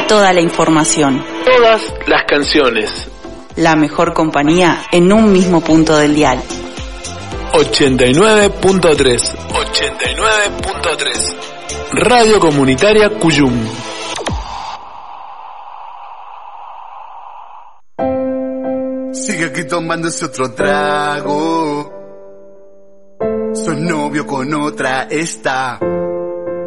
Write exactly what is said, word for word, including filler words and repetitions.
toda la información. Todas las canciones. La mejor compañía en un mismo punto del dial. ochenta y nueve punto tres. ochenta y nueve punto tres. Radio Comunitaria Cuyum. Sigue aquí tomándose otro trago. Soy novio con otra, está.